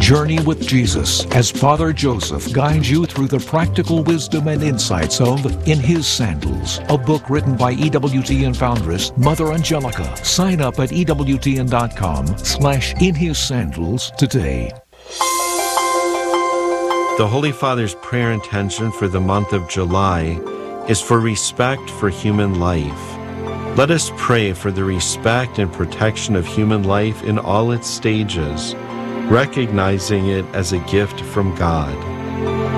Journey with Jesus as Father Joseph guides you through the practical wisdom and insights of In His Sandals, a book written by EWTN foundress Mother Angelica. Sign up at EWTN.com/InHisSandals today. The Holy Father's prayer intention for the month of July is for respect for human life. Let us pray for the respect and protection of human life in all its stages, recognizing it as a gift from God.